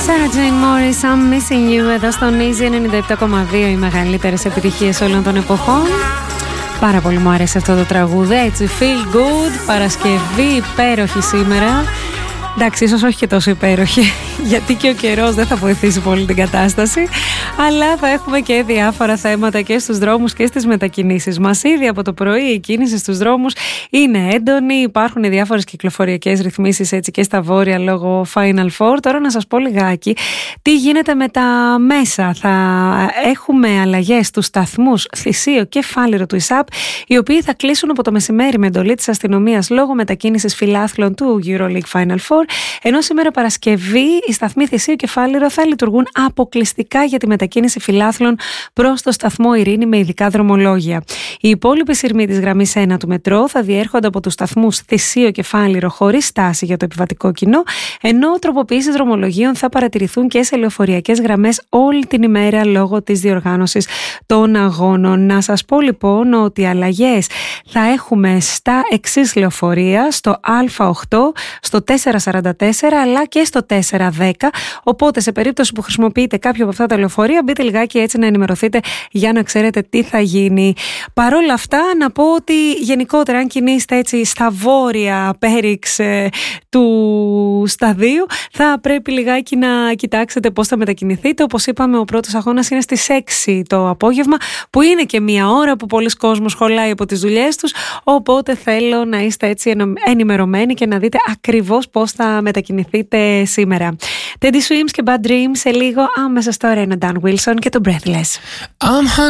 Sarah Jane Morris, I'm Missing You, εδώ στον Easy 97,2, οι μεγαλύτερες επιτυχίες όλων των εποχών. Πάρα πολύ μου άρεσε αυτό το τραγούδι, έτσι, feel good, Παρασκευή υπέροχη σήμερα. Εντάξει, ίσως όχι και τόσο υπέροχη, γιατί και ο καιρός δεν θα βοηθήσει πολύ την κατάσταση, αλλά θα έχουμε και διάφορα θέματα και στους δρόμους και στις μετακινήσεις μας. Ήδη από το πρωί η κίνηση στους δρόμους είναι έντονη, υπάρχουν διάφορες κυκλοφοριακές ρυθμίσεις έτσι και στα βόρεια λόγω Final Four. Τώρα να σας πω λιγάκι τι γίνεται με τα μέσα. Θα έχουμε αλλαγές στους σταθμούς Θησίο και Φάληρο του ΙΣΑΠ, οι οποίοι θα κλείσουν από το μεσημέρι με εντολή της αστυνομίας λόγω μετακίνησης φιλάθλων του EuroLeague Final Four. Ενώ σήμερα Παρασκευή οι σταθμοί Θησίου και Φάληρο θα λειτουργούν αποκλειστικά για τη μετακίνηση φιλάθλων προς το σταθμό Ειρήνη με ειδικά δρομολόγια. Οι υπόλοιποι σειρμοί της γραμμής 1 του μετρό θα διέρχονται από τους σταθμούς Θησίο και Φάληρο χωρίς στάση για το επιβατικό κοινό, ενώ τροποποιήσεις δρομολογίων θα παρατηρηθούν και σε λεωφορειακές γραμμές όλη την ημέρα λόγω της διοργάνωσης των αγώνων. Να σας πω λοιπόν ότι αλλαγές θα έχουμε στα εξής λεωφορεία, στο Α8, στο 444 αλλά και στο 410, οπότε σε περίπτωση που χρησιμοποιείτε κάποιο από αυτά τα λεωφορεία μπείτε λιγάκι έτσι να ενημερωθείτε για να ξέρετε τι θα γίνει. Παρόλα αυτά να πω ότι γενικότερα αν κινείστε έτσι στα βόρεια πέριξ του σταδίου θα πρέπει λιγάκι να κοιτάξετε πώς θα μετακινηθείτε. Όπως είπαμε, ο πρώτος αγώνας είναι στις 6 το απόγευμα, που είναι και μια ώρα που πολλοί κόσμος σχολάει από τις δουλειές τους, οπότε θέλω να είστε έτσι ενημερωμένοι και να δείτε ακριβώς πώς θα μετακινηθείτε σήμερα. Teddy Swims και Bad Dreams σε λίγο, άμεσα τώρα είναι Dan Wilson και το Breathless.